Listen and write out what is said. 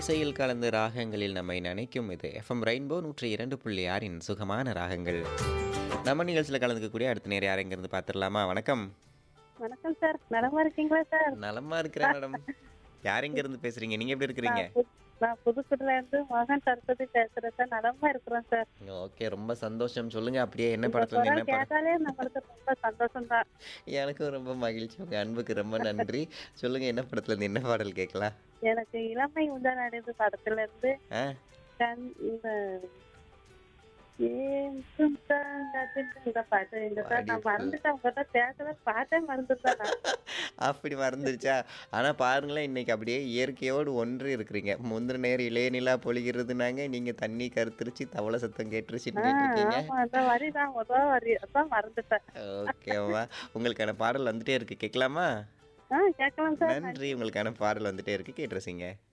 இசையில் கலந்து ராகங்களில் நம்மை நினைக்கும் இது எஃப்எம் ரெயின்போ 102.6 சுகமான ராகங்கள். நம்ம நிகழ்ச்சியில் கலந்துக்கக்கூடிய அடுத்த நேரம் யார் எங்கிருந்து பார்த்துடலாமா? வணக்கம். வணக்கம் சார். நலமா இருக்கீங்களா சார்? நலமா இருக்கிறேன் மேடம். யார் எங்கிருந்து பேசுறீங்க? நீங்க எப்படி இருக்கிறீங்க? நான் புதுக்கோட்டையில இருந்து மகன் சரஸ்வதி பேசுறேன் சார். நலமா இருக்கிறோம் சார். ஓகே, ரொம்ப சந்தோஷம். சொல்லுங்க, அப்படியே என்ன உங்க படத்துல இருந்து குரல் என்ன படம்? கேட்டாலே நம்மளுக்கு ரொம்ப சந்தோஷம் தான். எனக்கும் ரொம்ப மகிழ்ச்சி. உங்க அன்புக்கு ரொம்ப நன்றி. சொல்லுங்க, என்ன படத்துல இருந்து என்ன பாடல் கேட்கலாம்? எனக்கு இளமை உண்டான அடைந்து படத்துல இருந்து ஆ, இந்த ஏந்தும் தாங்கத்தின் இந்த பாட்டு இந்த சார் நான் மறந்துட்டேன். உங்ககிட்ட பேசல பாட்டே மறந்துட்டேன் நான். அப்படி மறந்துருச்சா? ஆனா பாருங்களேன், இன்னைக்கு அப்படியே இயற்கையோடு ஒன்று இருக்கிறீங்க. முந்தின நேரம் இளைய நிலா பொழிகிறதுனாங்க, நீங்க தண்ணி கருத்துருச்சு, தவளை சத்தம் கேட்டுருச்சுன்னு கேட்டிருக்கீங்க. ஆமா அந்த வரி தான் முதல் வரி அதான் மறந்துட்டேன். ஓகேவா, உங்களுக்கான பாடல் வந்துட்டே இருக்கு, கேட்கலாமா? கேட்கலாம் சார். நன்றி. உங்களுக்கான பாடல் வந்துட்டே இருக்கு, கேட்டு ரசிங்க.